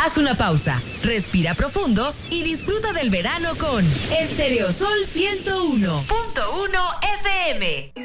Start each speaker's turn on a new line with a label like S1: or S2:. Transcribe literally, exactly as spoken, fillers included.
S1: Haz una pausa, respira profundo y disfruta del verano con Estereosol ciento uno punto uno F M.